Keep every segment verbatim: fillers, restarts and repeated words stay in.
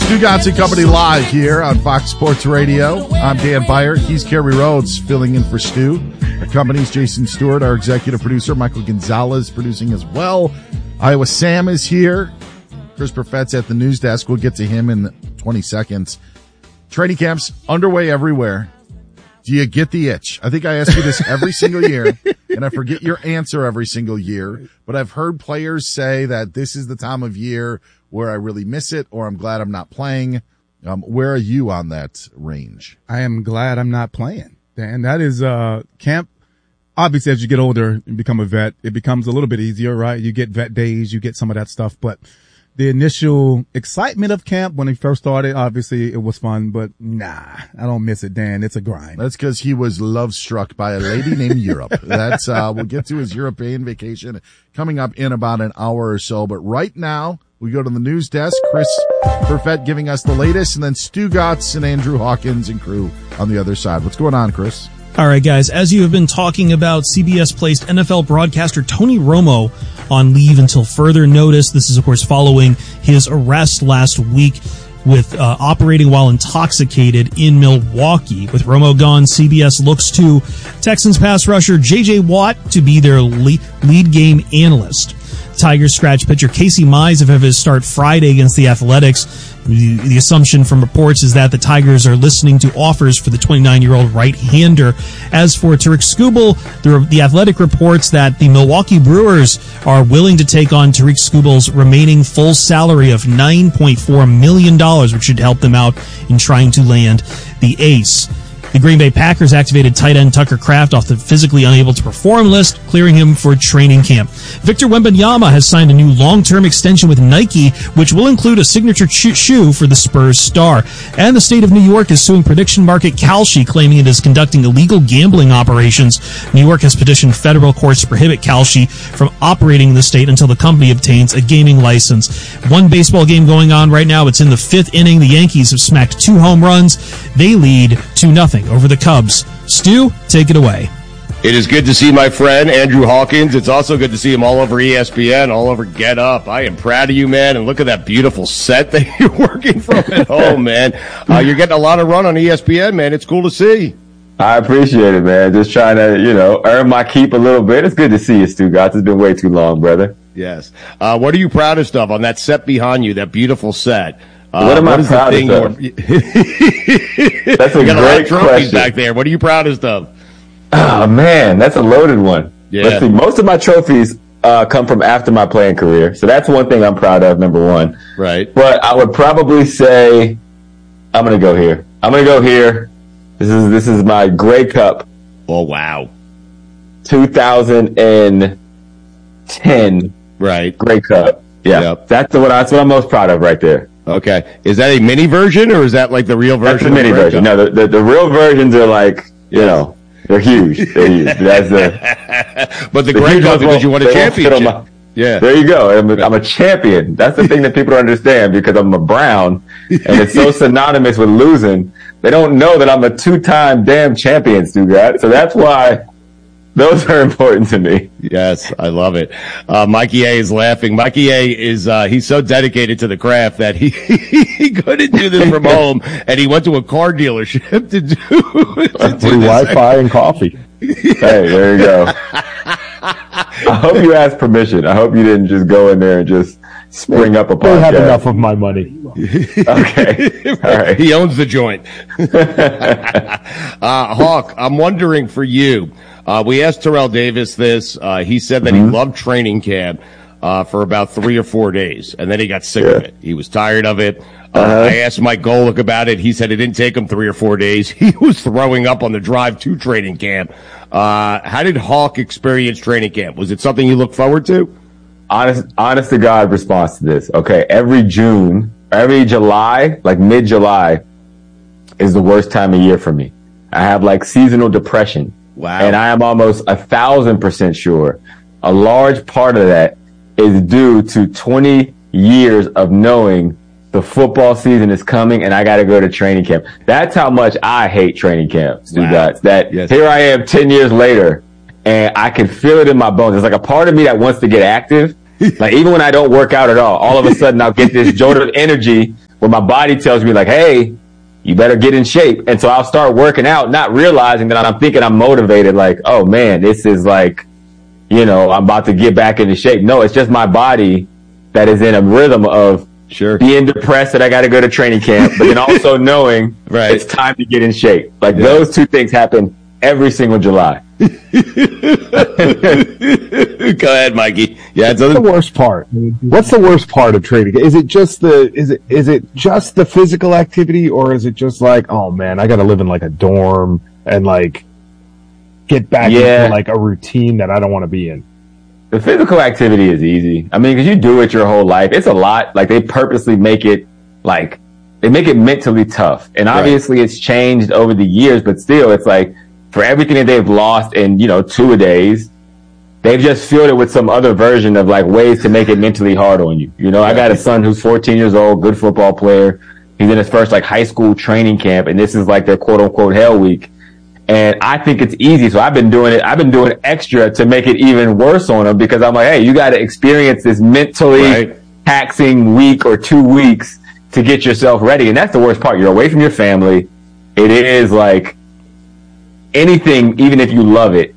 Stugotz and Company live here on Fox Sports Radio. I'm Dan Byer. He's Kerry Rhodes filling in for Stu. Our company's Jason Stewart, our executive producer. Michael Gonzalez producing as well. Iowa Sam is here. Chris Perfett's at the news desk. We'll get to him in twenty seconds. Training camps underway everywhere. Do you get the itch? I think I ask you this every single year, and I forget your answer every single year. But I've heard players say that this is the time of year where I really miss it, or I'm glad I'm not playing. Um, where are you on that range? I am glad I'm not playing. And that is, uh, camp. Obviously, as you get older and become a vet, it becomes a little bit easier, right? You get vet days, you get some of that stuff. But the initial excitement of camp when he first started, obviously it was fun, but nah, I don't miss it, Dan. It's a grind. That's because he was love struck by a lady named Europe. That's, uh, we'll get to his European vacation coming up in about an hour or so. But right now, we go to the news desk. Chris Perfett giving us the latest, and then Stugotz and Andrew Hawkins and crew on the other side. What's going on, Chris? All right, guys. As you have been talking about, C B S placed N F L broadcaster Tony Romo on leave until further notice. This is, of course, following his arrest last week with uh, operating while intoxicated in Milwaukee. With Romo gone, C B S looks to Texans pass rusher J J. Watt to be their lead, lead game analyst. Tigers scratch pitcher Casey Mize have his start Friday against the Athletics. The, the assumption from reports is that the Tigers are listening to offers for the twenty-nine-year-old right-hander. As for Tariq Skubal, the, the Athletic reports that the Milwaukee Brewers are willing to take on Tariq Skubal's remaining full salary of nine point four million dollars, which should help them out in trying to land the ace. The Green Bay Packers activated tight end Tucker Kraft off the physically unable to perform list, clearing him for training camp. Victor Wembanyama has signed a new long-term extension with Nike, which will include a signature shoe for the Spurs star. And the state of New York is suing prediction market Kalshi, claiming it is conducting illegal gambling operations. New York has petitioned federal courts to prohibit Kalshi from operating in the state until the company obtains a gaming license. One baseball game going on right now. It's in the fifth inning. The Yankees have smacked two home runs. They lead two nothing over the Cubs. Stu, take it away. It is good to see my friend Andrew Hawkins. It's also good to see him all over E S P N, all over Get Up. I am proud of you, man, and look at that beautiful set that you're working from at home, man. Uh, you're getting a lot of run on E S P N, man. It's cool to see. I appreciate it, man. Just trying to, you know, earn my keep a little bit. It's good to see you, Stugotz. It's been way too long, brother. Yes. Uh, what are you proudest of on that set behind you, that beautiful set? Uh, what am I proudest of? That's a you got great a lot of question. Back there. What are you proudest of? Oh, man, that's a loaded one. Yeah. Let's see. Most of my trophies uh, come from after my playing career. So that's one thing I'm proud of, number one. Right. But I would probably say I'm going to go here. I'm going to go here. This is this is my Grey Cup. Oh, wow. two thousand ten Right. Grey Cup. Yeah. Yep. That's the what I, that's what I'm most proud of right there. Okay. Is that a mini version, or is that like the real version? That's the mini version. No, the, the, the real versions are like, you know, they're huge. They're huge. That's the. But the, the Grey Cup because you won a championship. My, yeah. There you go. I'm a, I'm a champion. That's the thing that people don't understand because I'm a Brown, and it's so synonymous with losing. They don't know that I'm a two-time damn champion, Stugotz. So that's why those are important to me. Yes, I love it. Uh, Mikey A is laughing. Mikey A is, uh, he's so dedicated to the craft that he, he couldn't do this from home, and he went to a car dealership to do, to do free Wi-Fi and coffee. Hey, there you go. I hope you asked permission. I hope you didn't just go in there and just spring up a podcast. They have enough of my money. Okay. All right. He owns the joint. uh, Hawk, I'm wondering for you, Uh, we asked Terrell Davis this. Uh, he said that mm-hmm. he loved training camp uh, for about three or four days, and then he got sick yeah. of it. He was tired of it. Uh, uh-huh. I asked Mike Golick about it. He said it didn't take him three or four days. He was throwing up on the drive to training camp. Uh, how did Hawk experience training camp? Was it something you look forward to? Honest, honest to God response to this. Okay, every June, every July, like mid-July, is the worst time of year for me. I have like seasonal depression. Wow. And I am almost a thousand percent sure a large part of that is due to twenty years of knowing the football season is coming and I got to go to training camp. That's how much I hate training camps. Wow. Guys. That yes. Here I am ten years later and I can feel it in my bones. It's like a part of me that wants to get active. Like even when I don't work out at all, all of a sudden I'll get this jolt of energy where my body tells me like, hey, you better get in shape. And so I'll start working out, not realizing that I'm thinking I'm motivated. Like, oh man, this is like, you know, I'm about to get back into shape. No, it's just my body that is in a rhythm of sure being depressed that I got to go to training camp, but then also knowing right. it's time to get in shape. Like yeah. those two things happen every single July. Go ahead, Mikey. Yeah, what's the worst part? What's the worst part of training? Is it just the is it is it just the physical activity, or is it just like, oh man, I got to live in like a dorm and like get back yeah. into like a routine that I don't want to be in? The physical activity is easy. I mean, because you do it your whole life. It's a lot. Like they purposely make it like they make it mentally tough, and obviously right. it's changed over the years. But still, it's like for everything that they've lost in you know two a days, they've just filled it with some other version of like ways to make it mentally hard on you. You know, I got a son who's fourteen years old, good football player. He's in his first like high school training camp, and this is like their quote unquote hell week. And I think it's easy. So I've been doing it. I've been doing extra to make it even worse on them because I'm like, hey, you got to experience this mentally right. taxing week or two weeks to get yourself ready. And that's the worst part. You're away from your family. It is like anything, even if you love it,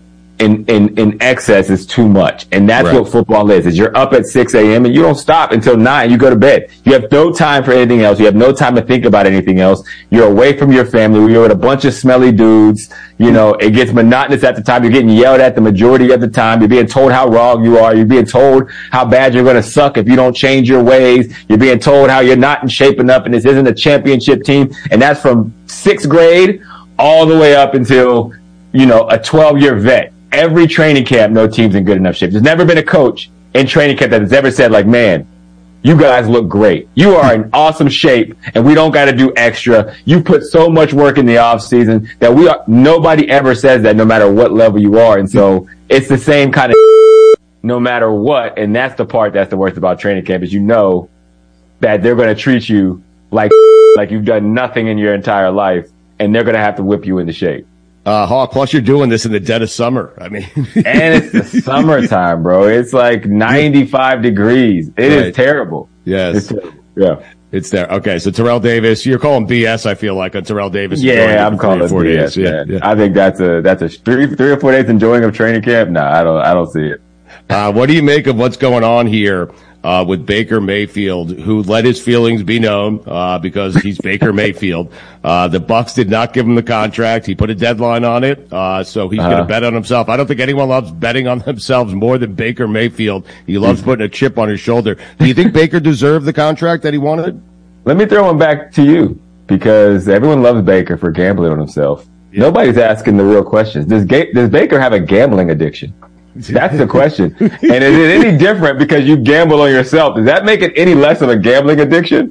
in, in, in excess is too much. And that's right. what football is, is you're up at six a.m. and you don't stop until nine. You go to bed. You have no time for anything else. You have no time to think about anything else. You're away from your family. You're with a bunch of smelly dudes. You know, it gets monotonous at the time. You're getting yelled at the majority of the time. You're being told how wrong you are. You're being told how bad you're going to suck if you don't change your ways. You're being told how you're not in shape enough and this isn't a championship team. And that's from sixth grade all the way up until, you know, a twelve year vet. Every training camp, no team's in good enough shape. There's never been a coach in training camp that has ever said like, man, you guys look great. You are in awesome shape and we don't got to do extra. You put so much work in the off season that we are, nobody ever says that no matter what level you are. And so it's the same kind of no matter what. And that's the part that's the worst about training camp is you know that they're going to treat you like, like you've done nothing in your entire life and they're going to have to whip you into shape. Uh, Hawk, plus you're doing this in the dead of summer. I mean, and it's the summertime, bro. It's like ninety-five degrees. It right. is terrible. Yes. It's terrible. Yeah. It's there. Okay. So Terrell Davis, you're calling B S, I feel like, on Terrell Davis. Yeah, I'm calling four B S. Days. Yeah, yeah. I think that's a, that's a three, three or four days enjoying of training camp. No, I don't, I don't see it. Uh, what do you make of what's going on here? Uh, with Baker Mayfield, who let his feelings be known, uh, because he's Baker Mayfield. Uh, the Bucs did not give him the contract. He put a deadline on it. Uh, so he's uh-huh. going to bet on himself. I don't think anyone loves betting on themselves more than Baker Mayfield. He loves putting a chip on his shoulder. Do you think Baker deserved the contract that he wanted? Let me throw one back to you because everyone loves Baker for gambling on himself. Yeah. Nobody's asking the real questions. Does, Ga- does Baker have a gambling addiction? That's the question. And is it any different because you gamble on yourself? Does that make it any less of a gambling addiction?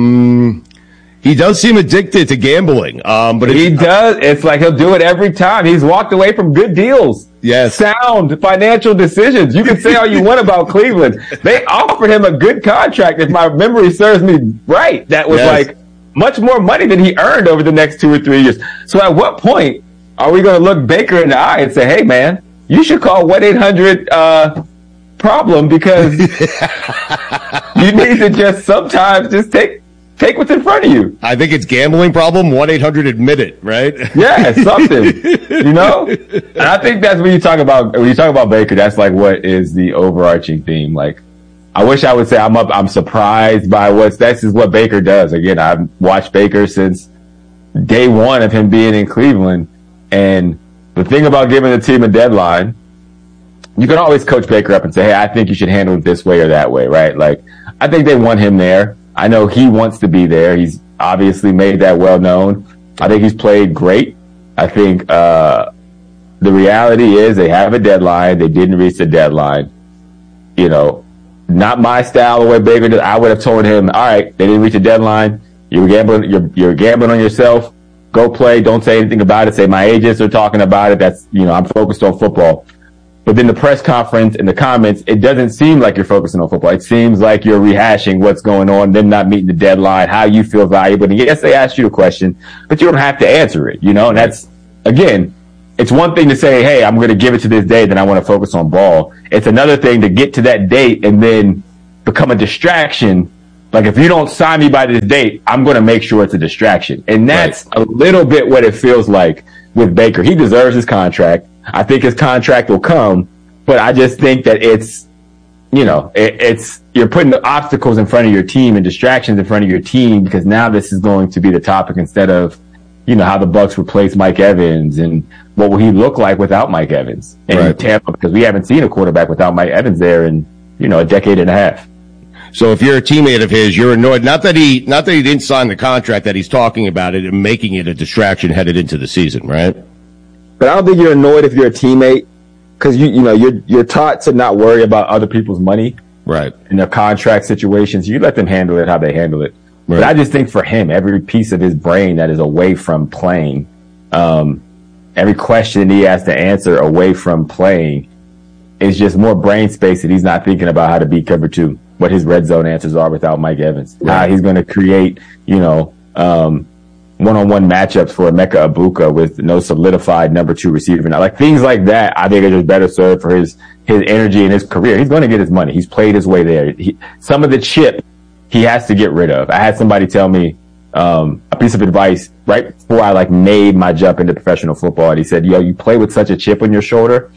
Mm, he does seem addicted to gambling. Um, but he does. It's like he'll do it every time. He's walked away from good deals. Yes. Sound financial decisions. You can say all you want about Cleveland. They offered him a good contract, if my memory serves me right. That was yes. like much more money than he earned over the next two or three years. So at what point are we going to look Baker in the eye and say, hey, man, you should call one eight hundred uh problem because you need to just sometimes just take take what's in front of you. I think it's gambling problem. one eight hundred admit it, right? Yeah, something. You know? And I think that's when you talk about when you talk about Baker, that's like what is the overarching theme. Like I wish I would say I'm up I'm surprised by what's this is what Baker does. Again, I've watched Baker since day one of him being in Cleveland, and the thing about giving the team a deadline, you can always coach Baker up and say, hey, I think you should handle it this way or that way, right? Like, I think they want him there. I know he wants to be there. He's obviously made that well known. I think he's played great. I think, uh, the reality is they have a deadline. They didn't reach the deadline. You know, not my style the way Baker did. I would have told him, all right, they didn't reach the deadline. You're gambling, you're, you're gambling on yourself. Go play. Don't say anything about it. Say my agents are talking about it. That's, you know, I'm focused on football. But then the press conference and the comments, it doesn't seem like you're focusing on football. It seems like you're rehashing what's going on, them not meeting the deadline, how you feel valuable. And yes, they asked you a question, but you don't have to answer it, you know, and that's, again, it's one thing to say, hey, I'm going to give it to this day, then I want to focus on ball. It's another thing to get to that date and then become a distraction Like, if you don't sign me by this date, I'm going to make sure it's a distraction. And that's right. a little bit what it feels like with Baker. He deserves his contract. I think his contract will come, but I just think that it's, you know, it, it's, you're putting the obstacles in front of your team and distractions in front of your team, because now this is going to be the topic instead of, you know, how the Bucs replace Mike Evans and what will he look like without Mike Evans in right. Tampa, because we haven't seen a quarterback without Mike Evans there in, you know, a decade and a half. So if you're a teammate of his, you're annoyed. Not that he, not that he didn't sign the contract, that he's talking about it and making it a distraction headed into the season, right? But I don't think you're annoyed if you're a teammate, because you, you know, you're you're taught to not worry about other people's money, right? In their contract situations, you let them handle it how they handle it. Right. But I just think for him, every piece of his brain that is away from playing, um, every question he has to answer away from playing, is just more brain space that he's not thinking about how to beat cover two. What his red zone answers are without Mike Evans. Right. How he's going to create, you know, um, one-on-one matchups for Emeka Egbuka with no solidified number two receiver. Now, like things like that, I think are just better served for his, his energy and his career. He's going to get his money. He's played his way there. He, some of the chip he has to get rid of. I had somebody tell me, um, a piece of advice right before I like made my jump into professional football. And he said, yo, you play with such a chip on your shoulder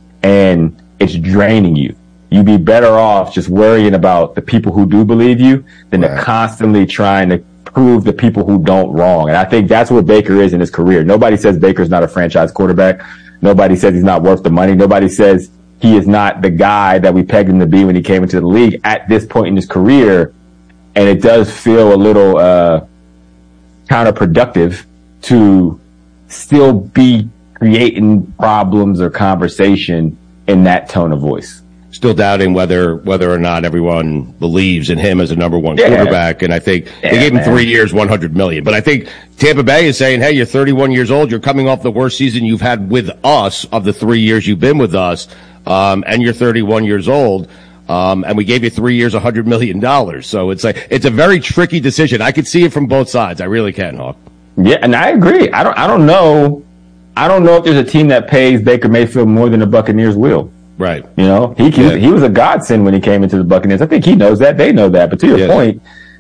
and it's draining you. You'd be better off just worrying about the people who do believe you than right. to constantly trying to prove the people who don't wrong. And I think that's what Baker is in his career. Nobody says Baker's not a franchise quarterback. Nobody says he's not worth the money. Nobody says he is not the guy that we pegged him to be when he came into the league at this point in his career. And it does feel a little uh counterproductive to still be creating problems or conversation in that tone of voice. Still doubting whether whether or not everyone believes in him as a number one yeah. quarterback. And I think yeah, they gave him man. three years, one hundred million. But I think Tampa Bay is saying, hey, you're thirty-one years old. You're coming off the worst season you've had with us of the three years you've been with us. Um, and you're thirty-one years old. Um, and we gave you three years, one hundred million dollars. So it's like, it's a very tricky decision. I could see it from both sides. I really can, Hawk. Yeah. And I agree. I don't, I don't know. I don't know if there's a team that pays Baker Mayfield more than the Buccaneers will. Right. You know, he he, yeah. he was a godsend when he came into the Buccaneers. I think he knows that. They know that. But to your yes. point,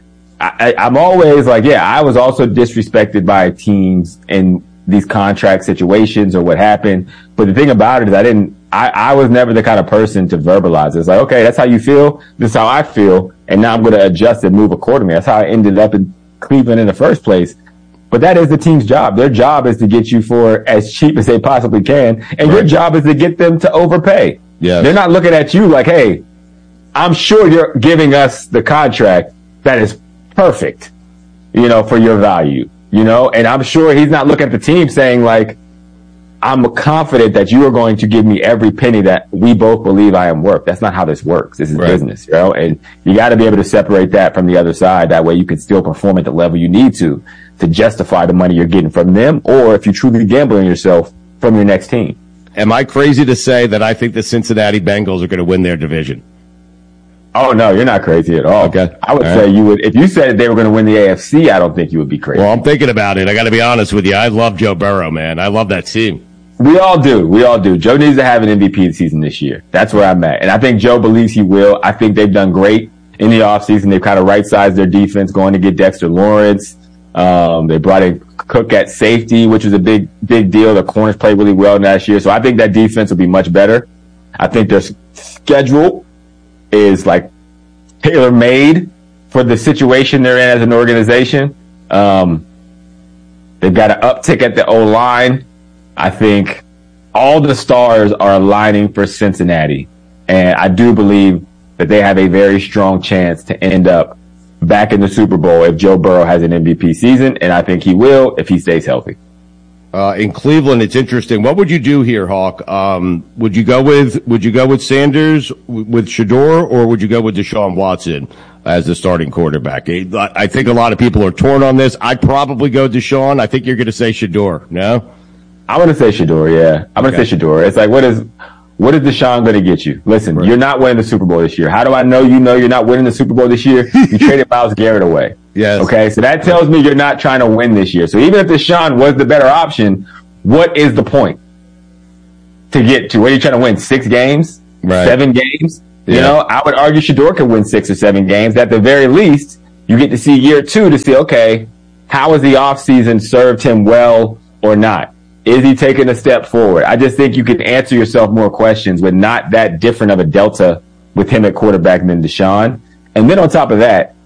I, I, I'm always like, yeah, I was also disrespected by teams in these contract situations or what happened. But the thing about it is I didn't, I, I was never the kind of person to verbalize it. It's like, okay, that's how you feel. This is how I feel. And now I'm going to adjust and move accordingly. That's how I ended up in Cleveland in the first place. But that is the team's job. Their job is to get you for as cheap as they possibly can. And right. your job is to get them to overpay. Yes. They're not looking at you like, hey, I'm sure you're giving us the contract that is perfect, you know, for your value, you know, and I'm sure he's not looking at the team saying like, I'm confident that you are going to give me every penny that we both believe I am worth. That's not how this works. This is right. business, you know, and you got to be able to separate that from the other side. That way you can still perform at the level you need to, to justify the money you're getting from them. Or if you truly gamble on yourself, from your next team. Am I crazy to say that I think the Cincinnati Bengals are going to win their division? Oh, no, you're not crazy at all. Okay. I would all say right. you would, if you said they were going to win the A F C, I don't think you would be crazy. Well, I'm thinking about it. I got to be honest with you. I love Joe Burrow, man. I love that team. We all do. We all do. Joe needs to have an M V P season this year. That's where I'm at. And I think Joe believes he will. I think they've done great in the offseason. They've kind of right-sized their defense, going to get Dexter Lawrence. Um, they brought in Cook at safety, which was a big, big deal. The corners played really well last year. So I think that defense will be much better. I think their schedule is like tailor-made for the situation they're in as an organization. Um, they've got an uptick at the O-line. I think all the stars are aligning for Cincinnati. And I do believe that they have a very strong chance to end up back in the Super Bowl if Joe Burrow has an M V P season, and I think he will if he stays healthy. Uh, in Cleveland, it's interesting. What would you do here, Hawk? Um, would you go with Would you go with Sanders with Shedeur, or would you go with Deshaun Watson as the starting quarterback? I think a lot of people are torn on this. I'd probably go Deshaun. I think you're going to say Shedeur. No, I'm going to say Shedeur. Yeah, I'm going to okay. say Shedeur. It's like what is. What is Deshaun going to get you? Listen, right. you're not winning the Super Bowl this year. How do I know you know you're not winning the Super Bowl this year? You traded Myles Garrett away. Yes. Okay, so that tells me you're not trying to win this year. So even if Deshaun was the better option, what is the point to get to? What are you trying to win? Six games? Right. Seven games? Yeah. You know, I would argue Shedeur could win six or seven games. At the very least, You get to see year two to see, okay, how has the offseason served him well or not? Is he taking a step forward? I just think you can answer yourself more questions with not that different of a delta with him at quarterback than Deshaun. And then on top of that,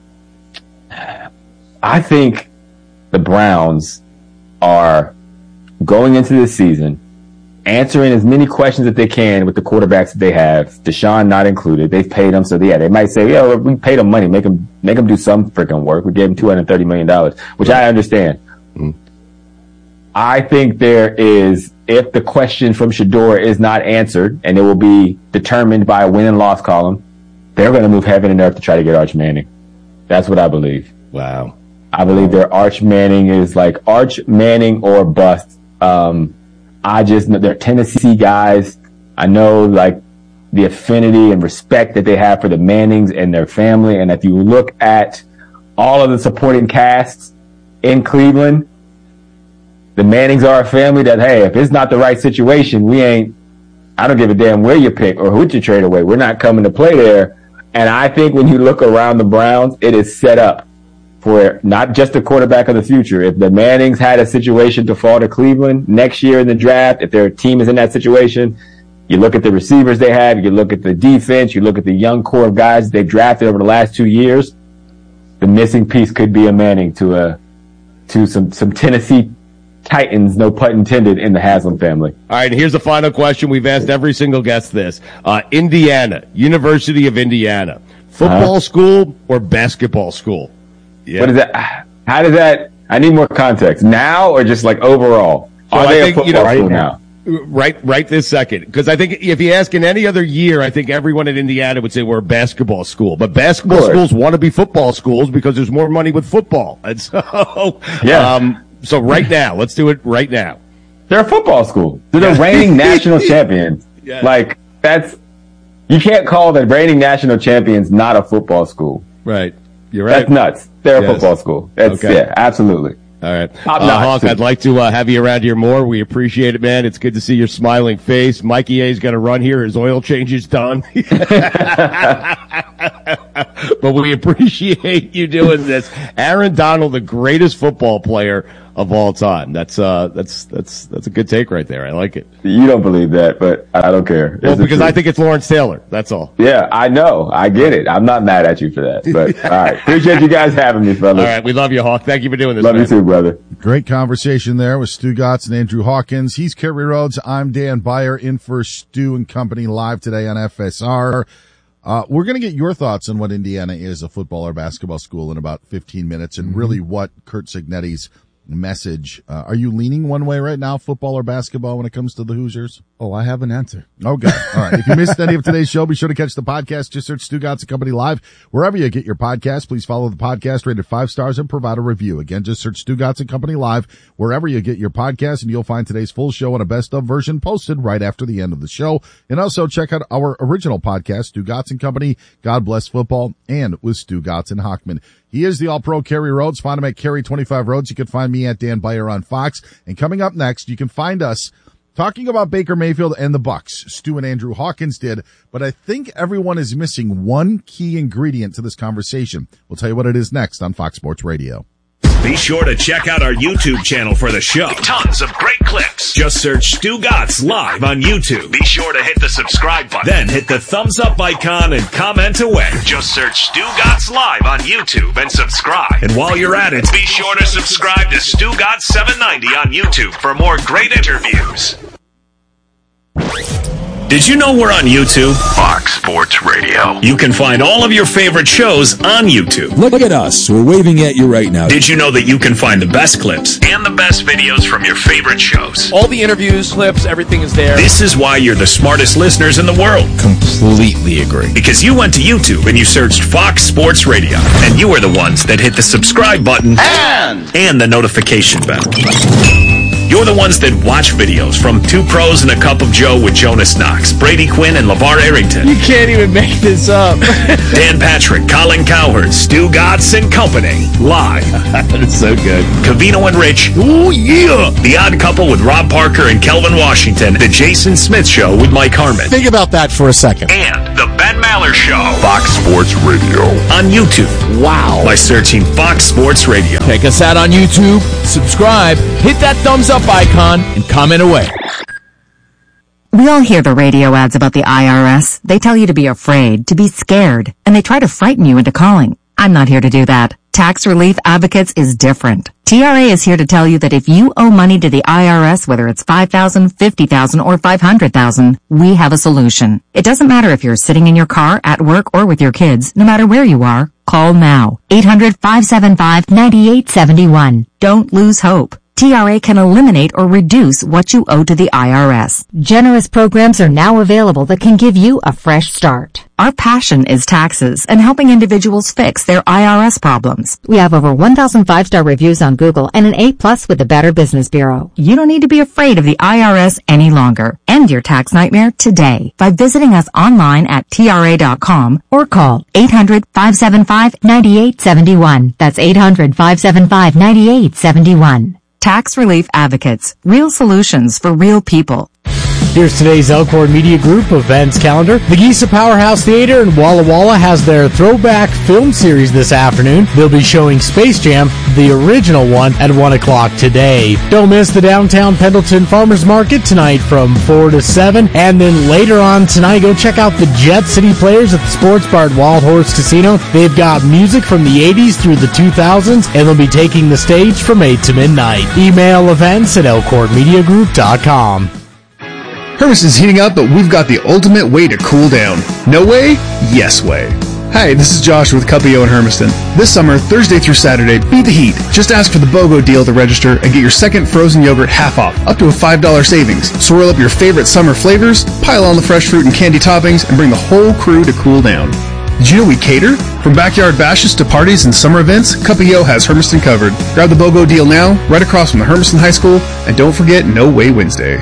I think the Browns are going into this season answering as many questions that they can with the quarterbacks that they have, Deshaun not included. They've paid him, so yeah, they might say, yeah, we paid him money, make him make him do some freaking work. We gave him two hundred thirty million dollars, which I understand. Mm-hmm. I think there is, if the question from Shedeur is not answered, and it will be determined by a win and loss column, they're going to move heaven and earth to try to get Arch Manning. That's what I believe. Wow. I believe their Arch Manning is like Arch Manning or bust. Um, I just know they're Tennessee guys. I know like the affinity and respect that they have for the Mannings and their family. And if you look at all of the supporting casts in Cleveland, the Mannings are a family that, hey, if it's not the right situation, we ain't, I don't give a damn where you pick or who you trade away. We're not coming to play there. And I think when you look around the Browns, it is set up for not just the quarterback of the future. If the Mannings had a situation to fall to Cleveland next year in the draft, if their team is in that situation, you look at the receivers they have, you look at the defense, you look at the young core of guys they drafted over the last two years, the missing piece could be a Manning to a, to some, some Tennessee Titans, no pun intended, in the Haslam family. All right, and here's the final question. We've asked every single guest this. Uh, Indiana, University of Indiana, football uh, school or basketball school? Yeah. What is that? How does that? I need more context now, or just like overall. So Are I they think, a football you know, school now? Right, right this second. Because I think if you ask in any other year, I think everyone in Indiana would say we're a basketball school. But basketball schools want to be football schools because there's more money with football. And so, yeah. Um, so right now, let's do it right now. They're a football school. They're the reigning national champions. Yeah. Like that's you can't call the reigning national champions not a football school. Right. You're right. That's nuts. They're yes. a football school. That's, okay. Yeah, absolutely. All right. Uh, Hawk, I'd like to uh, have you around here more. We appreciate it, man. It's good to see your smiling face. Mikey A's got to run here. His oil change is done. But we appreciate you doing this. Aaron Donald, the greatest football player of all time. That's uh, that's that's that's a good take right there. I like it. You don't believe that, but I don't care. Well, because I think it's Lawrence Taylor. That's all. Yeah, I know. I get it. I'm not mad at you for that. But all right, appreciate you guys having me, fellas. All right, we love you, Hawk. Thank you for doing this. Love man. you too, brother. Great conversation there with Stu Gotts and Andrew Hawkins. He's Kerry Rhodes. I'm Dan Beyer, in for Stu and Company live today on F S R. Uh, we're going to get your thoughts on what Indiana is, a football or basketball school, in about fifteen minutes, and mm-hmm. really what Curt Cignetti's message. Uh, are you leaning one way right now, football or basketball, when it comes to the Hoosiers? Oh, I have an answer. Okay. All right. If you missed any of today's show, be sure to catch the podcast. Just search Stu Gotts and Company Live wherever you get your podcast. Please follow the podcast, rated five stars, and provide a review. Again, just search Stu Gotts and Company Live wherever you get your podcast, and you'll find today's full show and a best of version posted right after the end of the show. And also check out our original podcast, Stu Gotts and Company, God Bless Football, and with Stu Gotts and Hochman. He is the All-Pro Kerry Rhodes. Find him at Kerry twenty-five Rhodes. You can find me at Dan Beyer on Fox. And coming up next, you can find us talking about Baker Mayfield and the Bucks. Stu and Andrew Hawkins did, but I think everyone is missing one key ingredient to this conversation. We'll tell you what it is next on Fox Sports Radio. Be sure to check out our YouTube channel for the show. Tons of great clips. Just search Stu Gotts Live on YouTube. Be sure to hit the subscribe button. Then hit the thumbs up icon and comment away. Just search Stu Gotts Live on YouTube and subscribe. And while you're at it, be sure to subscribe to Stu Gotts seven ninety on YouTube for more great interviews. Did you know we're on YouTube? Fox Sports Radio. You can find all of your favorite shows on YouTube. Look at us. We're waving at you right now. Did you know that you can find the best clips and the best videos from your favorite shows? All the interviews, clips, everything is there. This is why you're the smartest listeners in the world. Completely agree. Because you went to YouTube and you searched Fox Sports Radio. And you were the ones that hit the subscribe button and, and the notification bell. You're the ones that watch videos from Two Pros and a Cup of Joe with Jonas Knox, Brady Quinn, and LeVar Arrington. You can't even make this up. Dan Patrick, Colin Cowherd, Stu Gotts and Company, live. That's so good. Covino and Rich, ooh yeah. The Odd Couple with Rob Parker and Kelvin Washington. The Jason Smith Show with Mike Harmon. Think about that for a second. And the Ben Maller Geller Show. Fox Sports Radio. On YouTube. Wow. By searching Fox Sports Radio. Check us out on YouTube, subscribe, hit that thumbs up icon, and comment away. We all hear the radio ads about the I R S. They tell you to be afraid, to be scared, and they try to frighten you into calling. I'm not here to do that. Tax Relief Advocates is different. T R A is here to tell you that if you owe money to the I R S, whether it's five thousand dollars, fifty thousand dollars, or five hundred thousand dollars, we have a solution. It doesn't matter if you're sitting in your car, at work, or with your kids. No matter where you are, call now. eight hundred, five seven five, nine eight seven one. Don't lose hope. T R A can eliminate or reduce what you owe to the I R S. Generous programs are now available that can give you a fresh start. Our passion is taxes and helping individuals fix their I R S problems. We have over one thousand five-star reviews on Google and an A plus with the Better Business Bureau. You don't need to be afraid of the I R S any longer. End your tax nightmare today by visiting us online at T R A dot com or call eight hundred, five seven five, nine eight seven one. That's eight hundred, five seven five, nine eight seven one. Tax Relief Advocates. Real solutions for real people. Here's today's Elkhorn Media Group events calendar. The Geesa Powerhouse Theater in Walla Walla has their throwback film series this afternoon. They'll be showing Space Jam, the original one, at one o'clock today. Don't miss the downtown Pendleton Farmers Market tonight from four to seven. And then later on tonight, go check out the Jet City Players at the Sports Bar at Wild Horse Casino. They've got music from the eighties through the two thousands, and they'll be taking the stage from eight to midnight. Email events at elkhorn media group dot com. Hermiston's heating up, but we've got the ultimate way to cool down. No way? Yes way. Hi, this is Josh with Cuppio in Hermiston. This summer, Thursday through Saturday, beat the heat. Just ask for the BOGO deal to register and get your second frozen yogurt half off, up to a five dollars savings. Swirl up your favorite summer flavors, pile on the fresh fruit and candy toppings, and bring the whole crew to cool down. Did you know we cater? From backyard bashes to parties and summer events, Cuppio has Hermiston covered. Grab the BOGO deal now, right across from the Hermiston High School, and don't forget No Way Wednesday.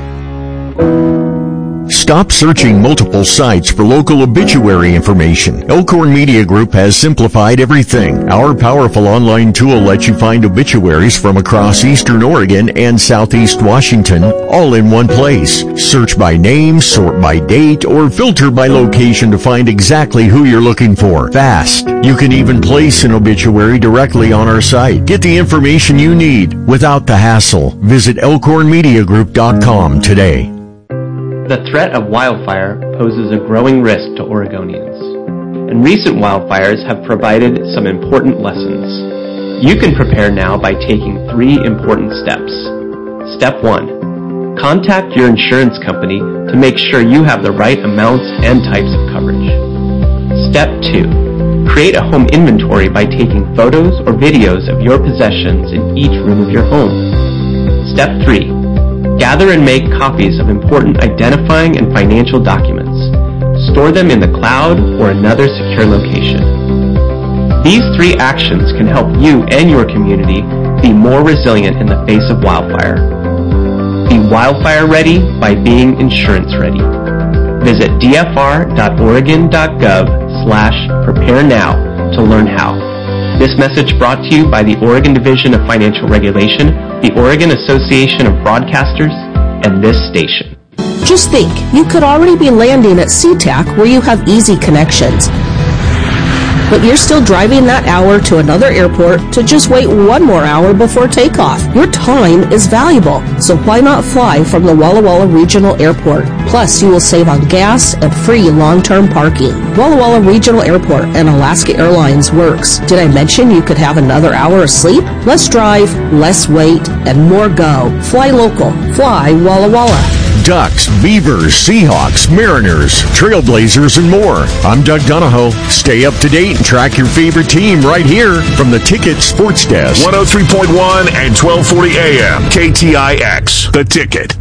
Stop searching multiple sites for local obituary information. Elkhorn Media Group has simplified everything. Our powerful online tool lets you find obituaries from across eastern Oregon and southeast Washington, all in one place. Search by name, sort by date, or filter by location to find exactly who you're looking for. Fast. You can even place an obituary directly on our site. Get the information you need without the hassle. Visit elkhorn media group dot com today. The threat of wildfire poses a growing risk to Oregonians, and recent wildfires have provided some important lessons. You can prepare now by taking three important steps. Step one, contact your insurance company to make sure you have the right amounts and types of coverage. Step two, create a home inventory by taking photos or videos of your possessions in each room of your home. Step three, gather and make copies of important identifying and financial documents. Store them in the cloud or another secure location. These three actions can help you and your community be more resilient in the face of wildfire. Be wildfire ready by being insurance ready. Visit d f r dot oregon dot gov slash prepare now to learn how. This message brought to you by the Oregon Division of Financial Regulation, the Oregon Association of Broadcasters, and this station. Just think, you could already be landing at SeaTac where you have easy connections. But you're still driving that hour to another airport to just wait one more hour before takeoff. Your time is valuable, so why not fly from the Walla Walla Regional Airport? Plus, you will save on gas and free long-term parking. Walla Walla Regional Airport and Alaska Airlines works. Did I mention you could have another hour of sleep? Less drive, less wait, and more go. Fly local. Fly Walla Walla. Ducks, Beavers, Seahawks, Mariners, Trailblazers, and more. I'm Doug Donahoe. Stay up to date and track your favorite team right here from the Ticket Sports Desk. one oh three point one and twelve forty A M K T I X, The Ticket.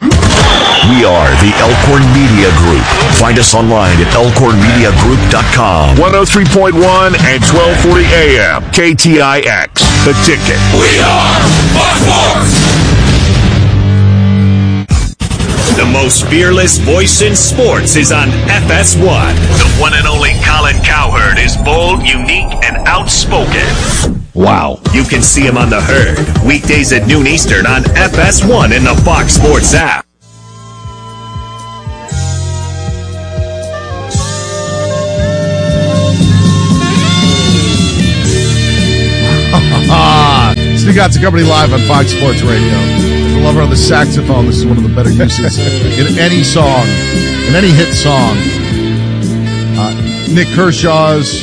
We are the Elkhorn Media Group. Find us online at elkhorn media group dot com. one oh three point one and twelve forty A M K T I X, The Ticket. We are Fox Sports. The most fearless voice in sports is on F S one. The one and only Colin Cowherd is bold, unique, and outspoken. Wow. You can see him on The Herd, weekdays at noon Eastern on F S one in the Fox Sports app. Stu Gatz and Company live on Fox Sports Radio. The lover of the saxophone, this is one of the better uses in any song, in any hit song. Uh, Nick Kershaw's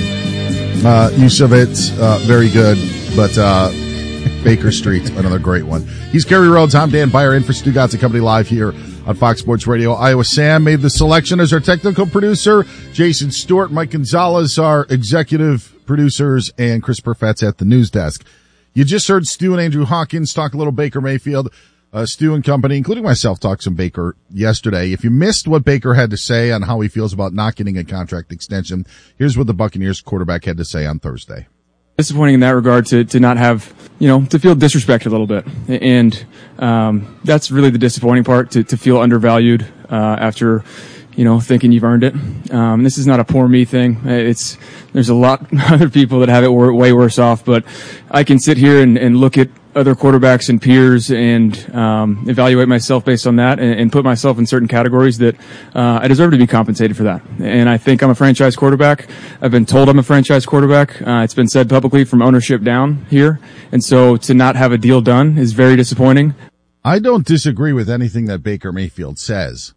uh, use of it, uh, very good. But uh, Baker Street, another great one. He's Kerry Rhodes. I'm Dan Beyer, in for Stu Gatz and Company live here on Fox Sports Radio. Iowa Sam made the selection as our technical producer. Jason Stewart, Mike Gonzalez, our executive producers, and Chris Perfett's at the news desk. You just heard Stu and Andrew Hawkins talk a little Baker Mayfield. Uh, Stu and company, including myself, talked some Baker yesterday. If you missed what Baker had to say on how he feels about not getting a contract extension, here's what the Buccaneers quarterback had to say on Thursday. Disappointing in that regard to, to not have, you know, to feel disrespected a little bit. And, um, that's really the disappointing part, to, to feel undervalued, uh, after, you know, thinking you've earned it. Um, this is not a poor me thing. It's, there's a lot of other people that have it way worse off, but I can sit here and, and look at other quarterbacks and peers and, um, evaluate myself based on that and, and put myself in certain categories that, uh, I deserve to be compensated for that. And I think I'm a franchise quarterback. I've been told I'm a franchise quarterback. Uh, it's been said publicly from ownership down here. And so to not have a deal done is very disappointing. I don't disagree with anything that Baker Mayfield says.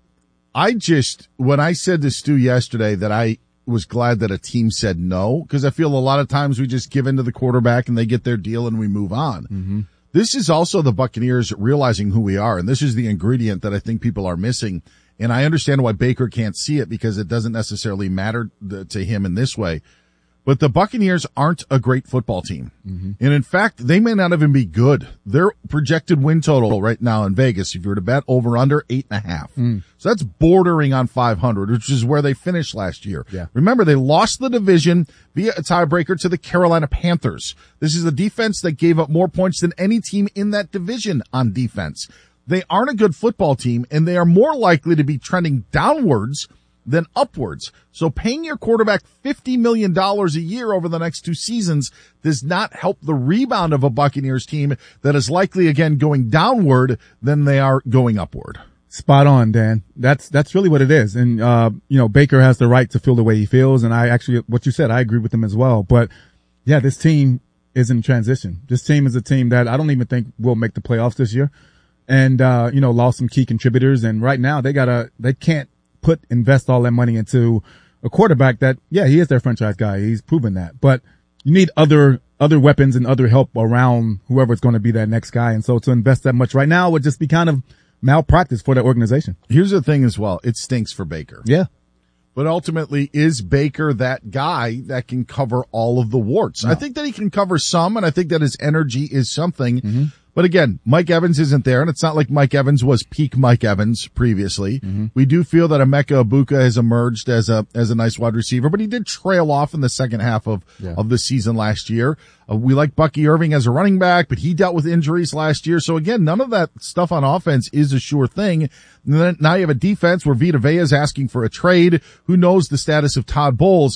I just, when I said to Stu yesterday that I was glad that a team said no, because I feel a lot of times we just give in to the quarterback and they get their deal and we move on. Mm-hmm. This is also the Buccaneers realizing who we are, and this is the ingredient that I think people are missing. And I understand why Baker can't see it, because it doesn't necessarily matter to him in this way. But the Buccaneers aren't a great football team. Mm-hmm. And in fact, they may not even be good. Their projected win total right now in Vegas, if you were to bet over under eight and a half. Mm. So that's bordering on five hundred, which is where they finished last year. Yeah. Remember, they lost the division via a tiebreaker to the Carolina Panthers. This is a defense that gave up more points than any team in that division on defense. They aren't a good football team, and they are more likely to be trending downwards than upwards. So paying your quarterback fifty million dollars a year over the next two seasons does not help the rebound of a Buccaneers team that is likely again going downward than they are going upward. Spot on, Dan. That's, that's really what it is. And, uh, you know, Baker has the right to feel the way he feels. And I actually, what you said, I agree with him as well. But yeah, this team is in transition. This team is a team that I don't even think will make the playoffs this year. And, uh, you know, lost some key contributors. And right now they gotta, they can't put, invest all that money into a quarterback that, yeah, he is their franchise guy. He's proven that, but you need other, other weapons and other help around whoever's going to be that next guy. And so to invest that much right now would just be kind of malpractice for that organization. Here's the thing as well. It stinks for Baker. Yeah. But ultimately, is Baker that guy that can cover all of the warts? No. I think that he can cover some, and I think that his energy is something. Mm-hmm. But again, Mike Evans isn't there, and it's not like Mike Evans was peak Mike Evans previously. Mm-hmm. We do feel that Emeka Egbuka has emerged as a as a nice wide receiver, but he did trail off in the second half of yeah. of the season last year. Uh, we like Bucky Irving as a running back, but he dealt with injuries last year. So again, none of that stuff on offense is a sure thing. And then now you have a defense where Vita Vea is asking for a trade. Who knows the status of Todd Bowles?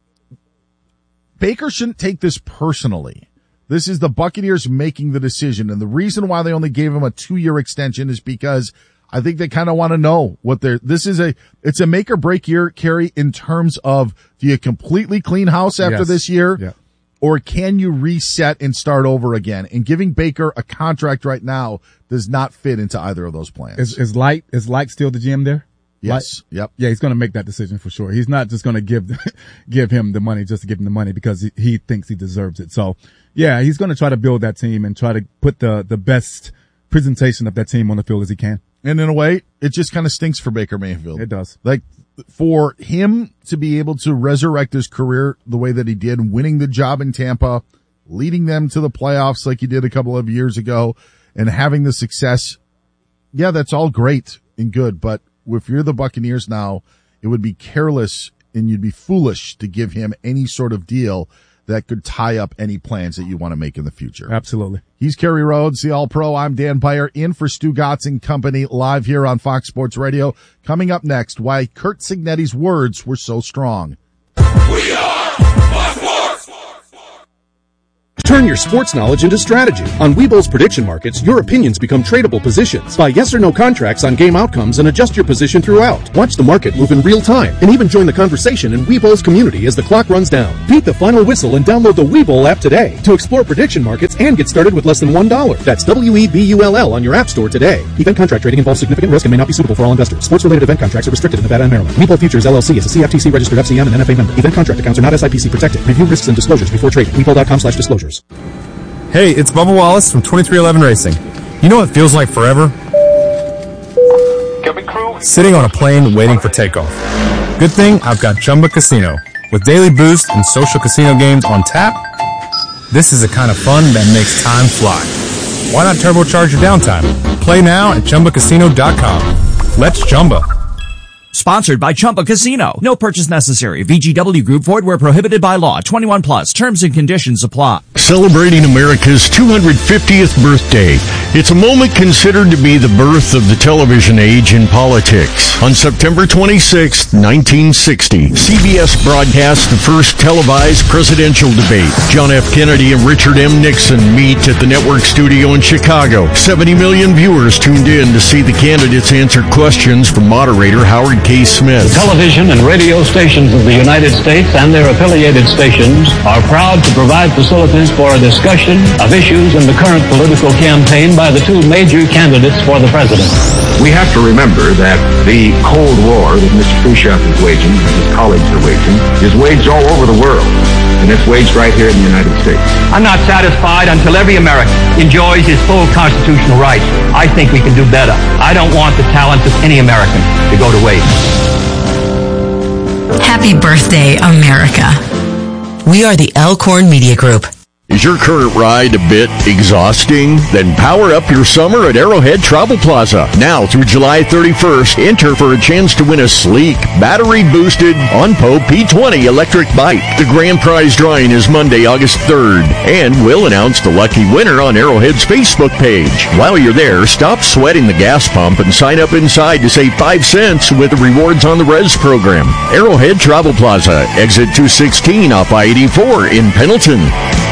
Baker shouldn't take this personally. This is the Buccaneers making the decision, and the reason why they only gave him a two-year extension is because I think they kind of want to know what they're, this is a, it's a make or break year, Kerry, in terms of, do you completely clean house after yes. this year? Yeah. Or can you reset and start over again? And giving Baker a contract right now does not fit into either of those plans. Is, is Light, is Light still the G M there? Yes. Light? Yep. Yeah, he's going to make that decision for sure. He's not just going to give, give him the money just to give him the money because he, he thinks he deserves it. So, yeah, he's going to try to build that team and try to put the, the best presentation of that team on the field as he can. And in a way, it just kind of stinks for Baker Mayfield. It does. Like, for him to be able to resurrect his career the way that he did, winning the job in Tampa, leading them to the playoffs like he did a couple of years ago, and having the success, yeah, that's all great and good. But if you're the Buccaneers now, it would be careless and you'd be foolish to give him any sort of deal that could tie up any plans that you want to make in the future. Absolutely. He's Kerry Rhodes, the All-Pro. I'm Dan Beyer, in for Stu Gatz and Company, live here on Fox Sports Radio. Coming up next, why Curt Cignetti's words were so strong. We are Fox Sports! Turn your sports knowledge into strategy. On Webull's prediction markets, your opinions become tradable positions. Buy yes or no contracts on game outcomes and adjust your position throughout. Watch the market move in real time and even join the conversation in Webull's community as the clock runs down. Beat the final whistle and download the Webull app today to explore prediction markets and get started with less than one dollar. That's W E B U L L on your app store today. Event contract trading involves significant risk and may not be suitable for all investors. Sports-related event contracts are restricted in Nevada and Maryland. Webull Futures L L C is a C F T C registered F C M and N F A member. Event contract accounts are not S I P C protected. Review risks and disclosures before trading. Webull dot com slash disclosures. Hey, it's Bubba Wallace from twenty-three eleven Racing. You know what feels like forever? Sitting on a plane waiting for takeoff. Good thing I've got Chumba Casino. With daily boost and social casino games on tap, this is the kind of fun that makes time fly. Why not turbocharge your downtime? Play now at Chumba Casino dot com. Let's Chumba. Sponsored by Chumba Casino. No purchase necessary. V G W Group. Void where prohibited by law. twenty-one plus. Terms and conditions apply. Celebrating America's two hundred fiftieth birthday. It's a moment considered to be the birth of the television age in politics. On September twenty-sixth, nineteen sixty, C B S broadcast the first televised presidential debate. John F. Kennedy and Richard M. Nixon meet at the network studio in Chicago. seventy million viewers tuned in to see the candidates answer questions from moderator Howard K. Smith. The television and radio stations of the United States and their affiliated stations are proud to provide facilities for a discussion of issues in the current political campaign by the two major candidates for the presidency. We have to remember that the Cold War that Mister Khrushchev is waging, and his colleagues are waging, is waged all over the world, and it's waged right here in the United States. I'm not satisfied until every American enjoys his full constitutional rights. I think we can do better. I don't want the talents of any American to go to waste. Happy birthday, America. We are the Elkhorn Media Group. Is your current ride a bit exhausting? Then power up your summer at Arrowhead Travel Plaza. Now through July thirty-first, enter for a chance to win a sleek, battery-boosted Onpo P twenty electric bike. The grand prize drawing is Monday, August third, and we'll announce the lucky winner on Arrowhead's Facebook page. While you're there, stop sweating the gas pump and sign up inside to save five cents with the Rewards on the Res program. Arrowhead Travel Plaza, exit two sixteen off I eighty-four in Pendleton.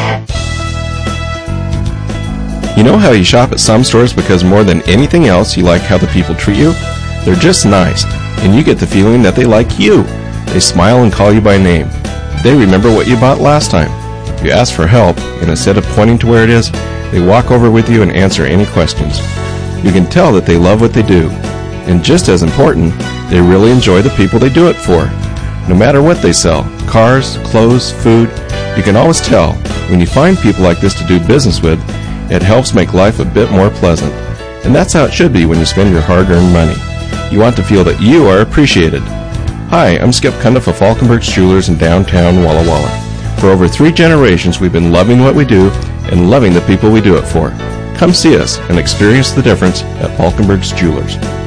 You know how you shop at some stores because more than anything else you like how the people treat you? They're just nice, and you get the feeling that they like you. They smile and call you by name. They remember what you bought last time. You ask for help, and instead of pointing to where it is, they walk over with you and answer any questions. You can tell that they love what they do. And just as important, they really enjoy the people they do it for. No matter what they sell, cars, clothes, food, you can always tell when you find people like this to do business with. It helps make life a bit more pleasant. And that's how it should be when you spend your hard-earned money. You want to feel that you are appreciated. Hi, I'm Skip Cundiff of Falkenberg's Jewelers in downtown Walla Walla. For over three generations, we've been loving what we do and loving the people we do it for. Come see us and experience the difference at Falkenberg's Jewelers.